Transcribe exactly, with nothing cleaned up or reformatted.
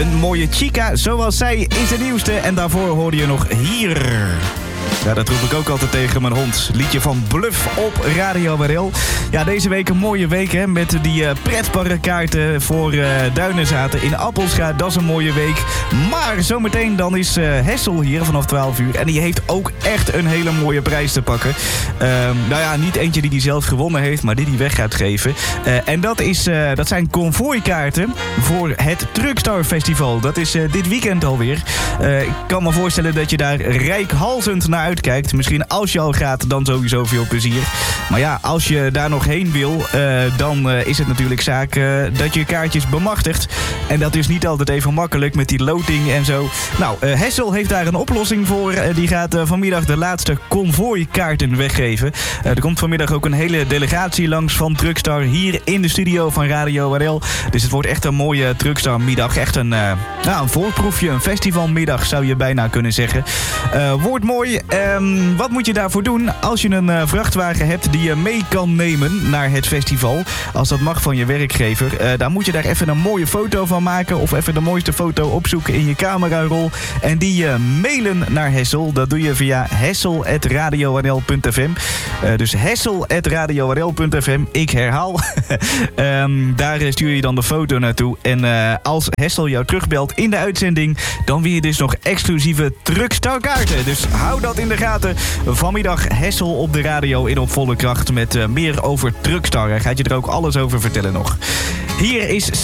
Een mooie chica zoals zij is de nieuwste. En daarvoor hoorde je nog hier. Ja, dat roep ik ook altijd tegen mijn hond. Liedje van Bluff op Radio W R L. Ja, deze week een mooie week hè, met die uh, pretparkkaarten voor uh, Duinenzaten in Appelscha. Dat is een mooie week. Maar zometeen dan is uh, Hessel hier vanaf twaalf uur. En die heeft ook echt een hele mooie prijs te pakken. Uh, nou ja, niet eentje die hij zelf gewonnen heeft, maar die hij weg gaat geven. Uh, en dat, is, uh, dat zijn konvooikaarten voor het Truckstar Festival. Dat is uh, dit weekend alweer. Uh, ik kan me voorstellen dat je daar reikhalzend naar uitkijkt. Misschien als je al gaat, dan sowieso veel plezier. Maar ja, als je daar nog heen wil, uh, dan uh, is het natuurlijk zaak uh, dat je kaartjes bemachtigt. En dat is niet altijd even makkelijk met die loting en zo. Nou, uh, Hessel heeft daar een oplossing voor. Uh, die gaat uh, vanmiddag de laatste konvooikaarten weggeven. Uh, er komt vanmiddag ook een hele delegatie langs van Truckstar hier in de studio van Radio W R L. Dus het wordt echt een mooie Truckstar-middag. Echt een, uh, nou, een voorproefje, een festivalmiddag zou je bijna kunnen zeggen. Uh, wordt mooi. Um, wat moet je daarvoor doen als je een uh, vrachtwagen hebt die je mee kan nemen naar het festival? Als dat mag van je werkgever. Uh, dan moet je daar even een mooie foto van maken. Of even de mooiste foto opzoeken in je camerarol. En die uh, mailen naar Hessel. Dat doe je via hessel at radio w r l punt f m. Uh, dus hessel at radio w r l punt f m. Ik herhaal. um, daar stuur je dan de foto naartoe. En uh, als Hessel jou terugbelt in de uitzending, dan win je dus nog exclusieve Truckstar kaarten. Dus hou dat in de gaten. Vanmiddag Hessel op de radio in op volle kracht met uh, meer over Truckstar. Hij gaat je er ook alles over vertellen nog. Hier is